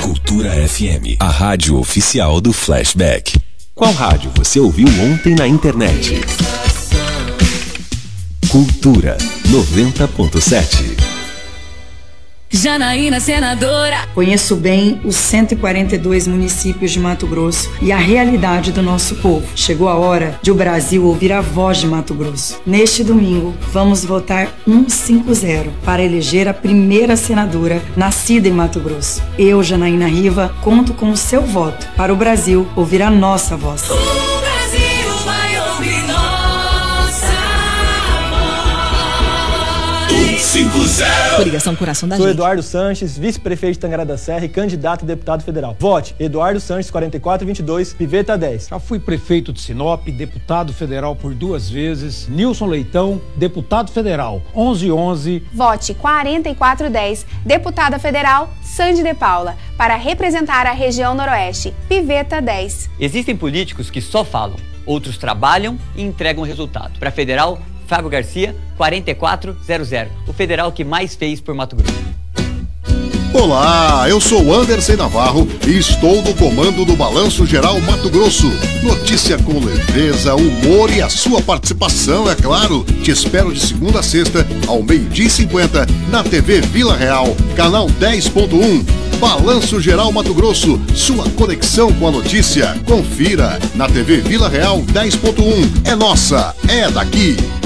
Cultura FM, a rádio oficial do Flashback. Qual rádio você ouviu ontem na internet? Cultura 90.7. Janaína Senadora. Conheço bem os 142 municípios de Mato Grosso e a realidade do nosso povo. Chegou a hora de o Brasil ouvir a voz de Mato Grosso. Neste domingo, vamos votar 150 para eleger a primeira senadora nascida em Mato Grosso. Eu, Janaína Riva, conto com o seu voto para o Brasil ouvir a nossa voz. O Brasil vai ouvir nossa voz. 150. Coligação Coração da Sou Gente. Eduardo Sanches, vice-prefeito de Tangará da Serra e candidato a deputado federal. Vote Eduardo Sanches, 4422, Piveta 10. Já fui prefeito de Sinop, deputado federal por 2 vezes. Nilson Leitão, deputado federal, 1111. Vote 4410, deputada federal Sandy de Paula, para representar a região noroeste, Piveta 10. Existem políticos que só falam, outros trabalham e entregam resultado. Para federal, Fábio Garcia, 4400, o federal que mais fez por Mato Grosso. Olá, eu sou Anderson Navarro e estou no comando do Balanço Geral Mato Grosso. Notícia com leveza, humor e a sua participação, é claro. Te espero de segunda a sexta, ao 12h50, na TV Vila Real, canal 10.1. Balanço Geral Mato Grosso, sua conexão com a notícia. Confira, na TV Vila Real 10.1. É nossa, é daqui.